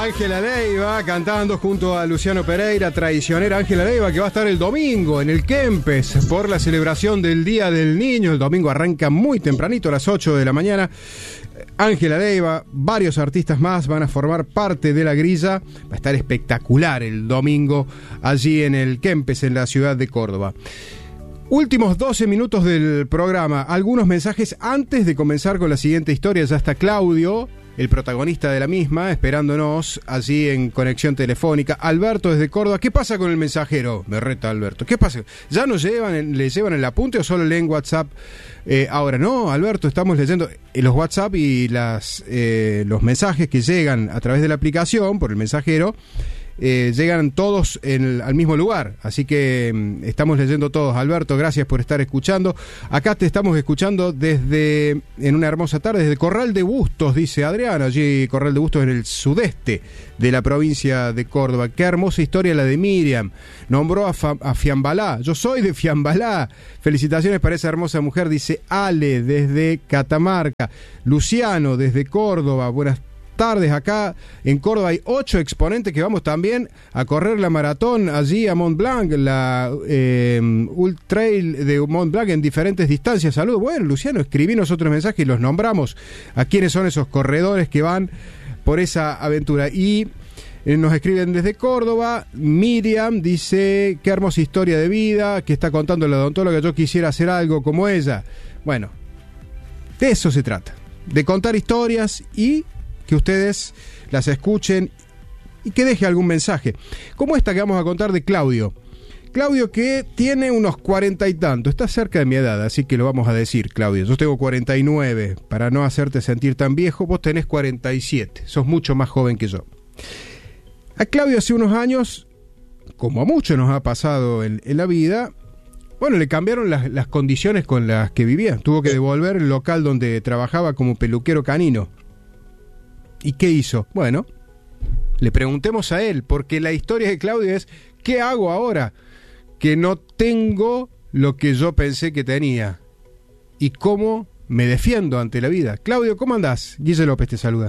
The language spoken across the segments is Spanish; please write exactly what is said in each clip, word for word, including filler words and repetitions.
Ángela Leiva cantando junto a Luciano Pereira, traicionera Ángela Leiva, que va a estar el domingo en el Kempes por la celebración del Día del Niño. El domingo arranca muy tempranito, a las ocho de la mañana. Ángela Leiva, varios artistas más van a formar parte de la grilla. Va a estar espectacular el domingo allí en el Kempes, en la ciudad de Córdoba. Últimos doce minutos del programa. Algunos mensajes antes de comenzar con la siguiente historia. Ya está Claudio, el protagonista de la misma, esperándonos allí en conexión telefónica. Alberto desde Córdoba. ¿Qué pasa con el mensajero? Me reta Alberto. ¿Qué pasa? ¿Ya nos llevan, le llevan el apunte o solo leen WhatsApp? Eh, ahora no, Alberto, estamos leyendo los WhatsApp y las eh, los mensajes que llegan a través de la aplicación por el mensajero. Eh, llegan todos en el, al mismo lugar, así que mm, estamos leyendo todos. Alberto, gracias por estar escuchando. Acá te estamos escuchando desde, en una hermosa tarde, desde Corral de Bustos, dice Adrián. Allí Corral de Bustos en el sudeste de la provincia de Córdoba. Qué hermosa historia la de Miriam. Nombró a, Fa, a Fiambalá. Yo soy de Fiambalá. Felicitaciones para esa hermosa mujer, dice Ale desde Catamarca. Luciano desde Córdoba. Buenas tardes. Acá en Córdoba hay ocho exponentes que vamos también a correr la maratón allí a Mont Blanc, la eh, Ultra Trail de Mont Blanc en diferentes distancias. Saludos. Bueno, Luciano, escribinos otros mensajes y los nombramos a quiénes son esos corredores que van por esa aventura. Y eh, nos escriben desde Córdoba. Miriam dice: qué hermosa historia de vida que está contando la odontóloga. Yo quisiera hacer algo como ella. Bueno, de eso se trata, de contar historias y que ustedes las escuchen y que deje algún mensaje, como esta que vamos a contar de Claudio. Claudio, que tiene unos cuarenta y tantos, está cerca de mi edad, así que lo vamos a decir, Claudio. Yo tengo cuarenta y nueve, para no hacerte sentir tan viejo. Vos tenés cuarenta y siete, sos mucho más joven que yo. A Claudio hace unos años, como a muchos nos ha pasado en, en la vida, bueno, le cambiaron las, las condiciones con las que vivía. Tuvo que devolver el local donde trabajaba como peluquero canino. ¿Y qué hizo? Bueno, le preguntemos a él, porque la historia de Claudio es: ¿qué hago ahora que no tengo lo que yo pensé que tenía? ¿Y cómo me defiendo ante la vida? Claudio, ¿cómo andás? Guille López te saluda.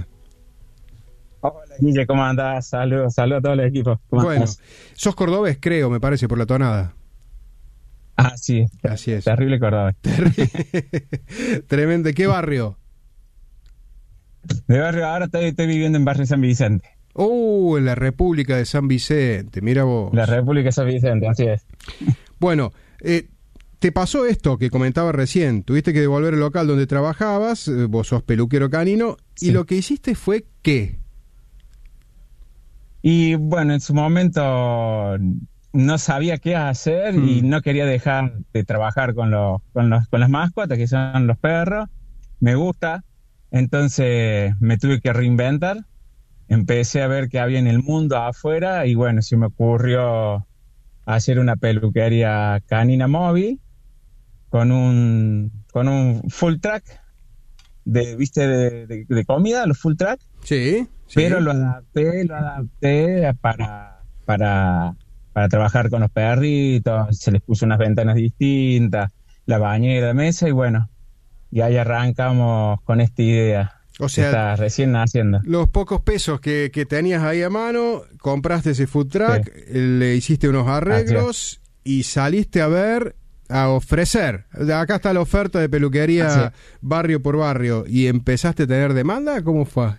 Hola, Guille, ¿cómo andás? Saludos, saludos a todo el equipo. ¿Cómo bueno, andás? Sos cordobés, creo, me parece, por la tonada. Ah, sí. Así es. Terrible cordobés. Tremendo. ¿Qué barrio? De barrio, ahora estoy, estoy viviendo en barrio San Vicente. Uh, en la República de San Vicente, mira vos. La República de San Vicente, así es. Bueno, eh, te pasó esto que comentaba recién. Tuviste que devolver el local donde trabajabas, eh, vos sos peluquero canino, sí. Y lo que hiciste fue ¿qué? Y bueno, en su momento no sabía qué hacer mm. y no quería dejar de trabajar con, los, con, los, con las mascotas, que son los perros. Me gusta. Entonces me tuve que reinventar, empecé a ver qué había en el mundo afuera y bueno, se me ocurrió hacer una peluquería canina móvil con un con un full track de, ¿viste? De, de, de comida, los full track. Sí, sí. Pero lo adapté, lo adapté para, para, para trabajar con los perritos, se les puso unas ventanas distintas, la bañera, mesa y bueno. Y ahí arrancamos con esta idea. O sea, está recién naciendo. Los pocos pesos que, que tenías ahí a mano, compraste ese food truck, sí. Le hiciste unos arreglos y saliste a ver, a ofrecer. Acá está la oferta de peluquería barrio por barrio. ¿Y empezaste a tener demanda? ¿Cómo fue?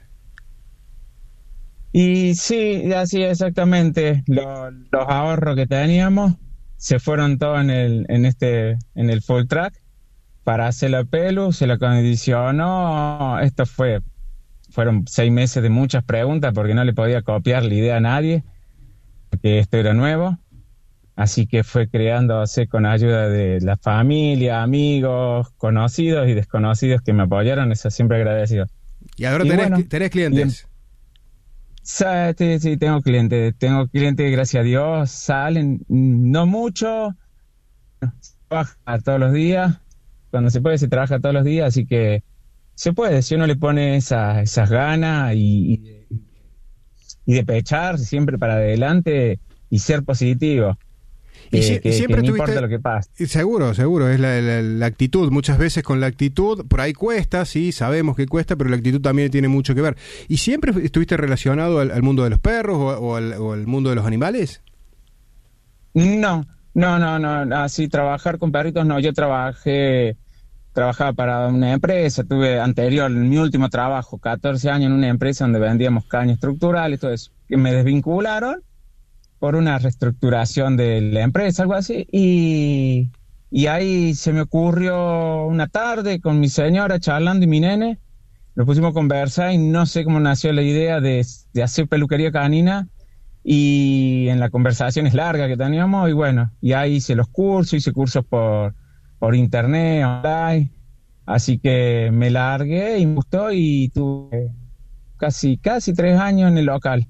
Y sí, así exactamente. Los, los ahorros que teníamos se fueron todos en el, en este, en el full truck. Para hacer la pelu, se la condicionó. Esto fue, fueron seis meses de muchas preguntas porque no le podía copiar la idea a nadie, porque esto era nuevo. Así que fue creándose con ayuda de la familia, amigos, conocidos y desconocidos que me apoyaron. Eso siempre agradecido. ¿Y ahora y tenés, bueno, tenés clientes? Sí, sí, tengo clientes. Tengo clientes, gracias a Dios. Salen, no mucho. Trabaja todos los días. Cuando se puede se trabaja todos los días, así que se puede, si uno le pone esa, esas ganas y, y, y de pechar siempre para adelante y ser positivo. Que, y si, que, siempre que no tuviste, importa lo que pase. Seguro, seguro, es la, la, la actitud. Muchas veces con la actitud, por ahí cuesta, sí, sabemos que cuesta, pero la actitud también tiene mucho que ver. ¿Y siempre estuviste relacionado al, al mundo de los perros o, o, al, o al mundo de los animales? No, no, no, no, así trabajar con perritos no. Yo trabajé, trabajaba para una empresa, tuve anterior, mi último trabajo, catorce años en una empresa donde vendíamos caña estructural y todo eso, que me desvincularon por una reestructuración de la empresa, algo así, y, y ahí se me ocurrió una tarde con mi señora charlando y mi nene, nos pusimos a conversar y no sé cómo nació la idea de, de hacer peluquería canina, y en la conversación es larga que teníamos, y bueno, y ahí hice los cursos, hice cursos por, por internet, online, así que me largué y me gustó y tuve casi, casi tres años en el local.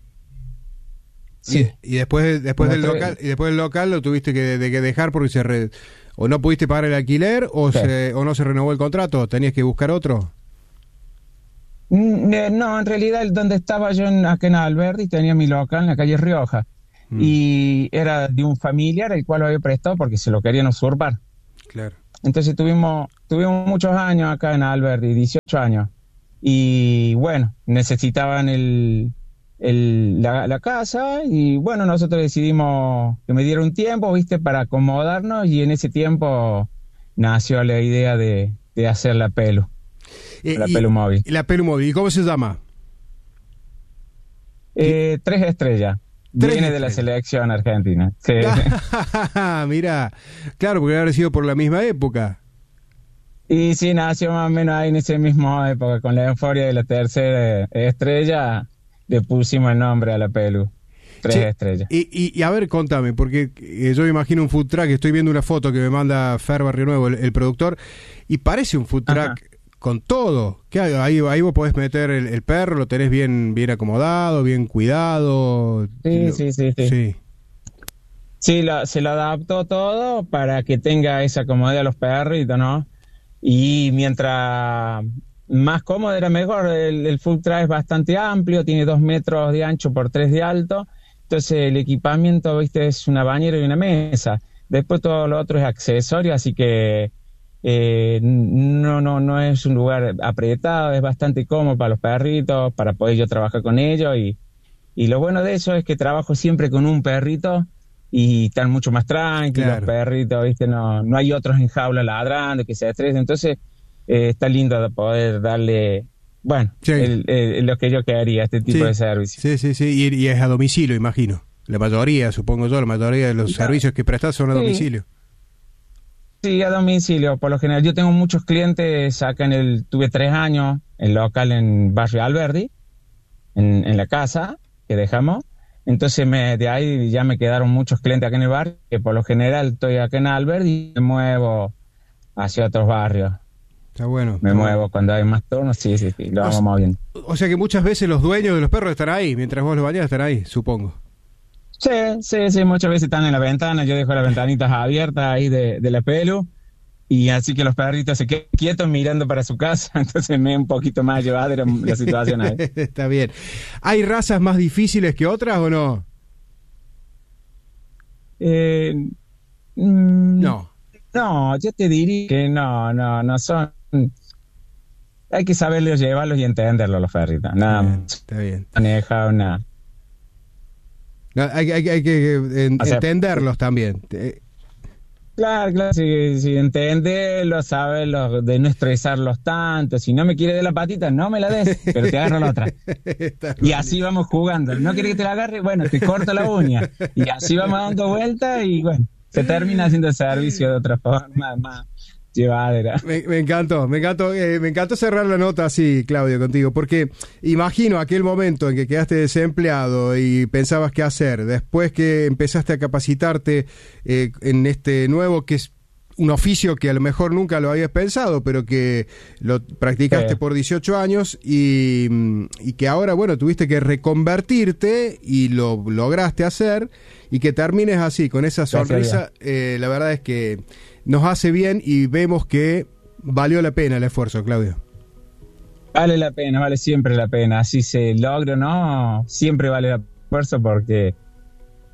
Sí. Y, y después, después del tres... local, y después del local lo tuviste que, de, que dejar porque se re, o no pudiste pagar el alquiler o, sí. se, o no se renovó el contrato, tenías que buscar otro. No, en realidad donde estaba yo en, acá en Alberdi tenía mi local en la calle Rioja mm. y era de un familiar el cual lo había prestado porque se lo querían usurpar. Claro. Entonces tuvimos, tuvimos muchos años acá en Alberdi, dieciocho años, y bueno, necesitaban el El, la, la casa y bueno, nosotros decidimos que me diera un tiempo, viste, para acomodarnos y en ese tiempo nació la idea de, de hacer la pelu, eh, la pelu móvil. La pelu móvil, ¿y cómo se llama? Eh, tres estrellas. Tres Viene estrellas. de la selección argentina. Sí. Mira, claro, porque habrá sido por la misma época. Y sí, nació más o menos ahí en esa misma época, con la euforia de la tercera estrella. Le pusimos el nombre a la pelu. Tres che, estrellas. Y, y, y a ver, contame, porque eh, yo me imagino un food truck, estoy viendo una foto que me manda Fer Barrio Nuevo, el, el productor, y parece un food truck Ajá. con todo. ¿Qué hay? Ahí, ahí vos podés meter el, el perro, lo tenés bien, bien acomodado, bien cuidado. Sí, lo, sí, sí, sí. Sí, sí lo, se lo adaptó todo para que tenga esa comodidad a los perritos, ¿no? Y mientras más cómodo era mejor. El, el food truck es bastante amplio, tiene dos metros de ancho por tres de alto. Entonces el equipamiento, viste, es una bañera y una mesa. Después todo lo otro es accesorio, así que eh, no, no, no es un lugar apretado, es bastante cómodo para los perritos, para poder yo trabajar con ellos. Y, y lo bueno de eso es que trabajo siempre con un perrito y están mucho más tranquilos, claro. Los perritos, viste, no, no hay otros en jaula ladrando que se estresen. Entonces Eh, está lindo poder darle, bueno, sí. el, el, lo que yo quería, este tipo sí. de servicio. Sí, sí, sí, y, y es a domicilio, imagino. La mayoría, supongo yo, la mayoría de los claro. servicios que prestas son a sí. domicilio. Sí, a domicilio, por lo general. Yo tengo muchos clientes acá en el, tuve tres años en local en Barrio Alberdi, en, en la casa que dejamos. Entonces me, de ahí ya me quedaron muchos clientes acá en el barrio, que por lo general estoy acá en Alberdi y me muevo hacia otros barrios. Está bueno. Me está muevo bueno. Cuando hay más turnos, sí, sí, sí, lo o vamos moviendo. O sea que muchas veces los dueños de los perros están ahí, mientras vos los bañás están ahí, supongo. Sí, sí, sí, muchas veces están en la ventana, yo dejo las ventanitas abiertas ahí de, de la pelu, y así que los perritos se quedan quietos mirando para su casa, entonces me da un poquito más llevadera la situación ahí. Está bien. ¿Hay razas más difíciles que otras o no? Eh, mm, no. No, yo te diría que no, no, no son... Hay que saberlos llevarlos y entenderlos los perritos. Nada bien, está bien. Maneja una... No, hay, hay, hay que en, o sea, entenderlos también. Claro, claro, si, si entenderlos, saberlos, de no estresarlos tanto. Si no me quiere de la patita, no me la des, pero te agarro la otra. Y así vamos jugando. No quiere que te la agarre, bueno, te corto la uña. Y así vamos dando vueltas y bueno, se termina haciendo servicio de otra forma más llevadera. Me, me encantó, me encantó, eh, me encantó cerrar la nota así, Claudio, contigo, porque imagino aquel momento en que quedaste desempleado y pensabas qué hacer, después que empezaste a capacitarte eh, en este nuevo, que es un oficio que a lo mejor nunca lo habías pensado, pero que lo practicaste sí. por dieciocho años y, y que ahora, bueno, tuviste que reconvertirte y lo lograste hacer y que termines así, con esa sonrisa, eh, la verdad es que nos hace bien y vemos que valió la pena el esfuerzo, Claudio. Vale la pena, vale siempre la pena. Así se logra, ¿no? Siempre vale el esfuerzo porque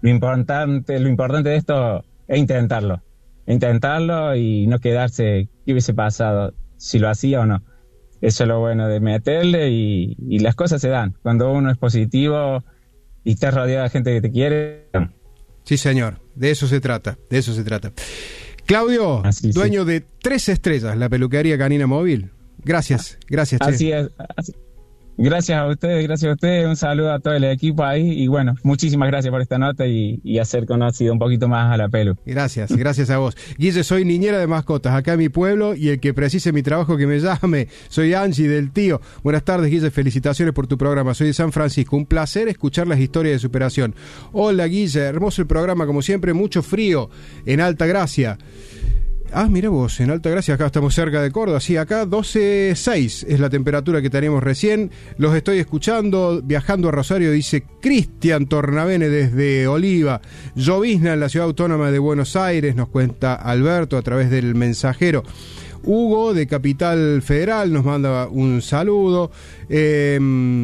lo importante, lo importante de esto es intentarlo. Intentarlo y no quedarse qué hubiese pasado, si lo hacía o no. Eso es lo bueno de meterle y, y las cosas se dan. Cuando uno es positivo y estás rodeado de gente que te quiere. Sí, señor. De eso se trata. De eso se trata. Claudio, así, dueño sí. de Tres Estrellas, la peluquería canina móvil. Gracias, gracias, Che. Así es. Así. Gracias a ustedes, gracias a ustedes. Un saludo a todo el equipo ahí. Y bueno, muchísimas gracias por esta nota y, y hacer conocido un poquito más a la pelu. Gracias, gracias a vos. Guille, soy niñera de mascotas acá en mi pueblo y el que precise mi trabajo que me llame. Soy Angie del Tío. Buenas tardes, Guille, felicitaciones por tu programa. Soy de San Francisco. Un placer escuchar las historias de superación. Hola, Guille, hermoso el programa como siempre. Mucho frío en Altagracia. Ah, mira vos, en Altagracia, acá estamos cerca de Córdoba. Sí, acá doce seis es la temperatura que teníamos recién. Los estoy escuchando, viajando a Rosario, dice Cristian Tornavene desde Oliva. Llovizna en la ciudad autónoma de Buenos Aires, nos cuenta Alberto a través del mensajero. Hugo de Capital Federal nos manda un saludo. Eh,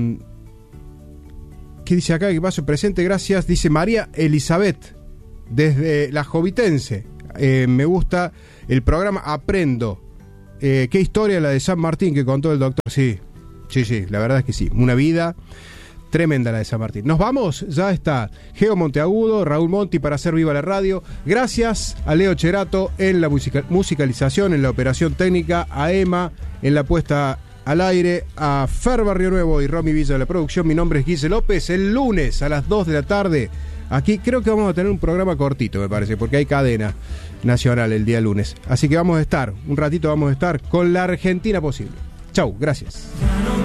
¿Qué dice acá? ¿Qué pasó? Presente, gracias. Dice María Elizabeth desde La Jovitense. Eh, me gusta el programa, aprendo. Eh, qué historia la de San Martín que contó el doctor. Sí, sí, sí, la verdad es que sí. Una vida tremenda la de San Martín. Nos vamos, ya está Geo Monteagudo, Raúl Monti para hacer viva la radio. Gracias a Leo Cherato en la musica- musicalización, en la operación técnica, a Emma en la puesta al aire, a Fer Barrio Nuevo y Romy Villa de la producción. Mi nombre es Guille López. El lunes a las dos de la tarde. Aquí creo que vamos a tener un programa cortito, me parece, porque hay cadena nacional el día lunes. Así que vamos a estar, un ratito vamos a estar con la Argentina posible. Chau, gracias.